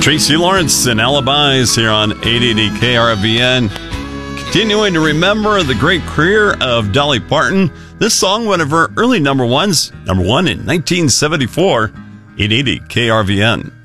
Tracy Lawrence and Alibis here on 880 KRVN. Continuing to remember the great career of Dolly Parton. This song, one of her early number ones, number one in 1974, 880 KRVN.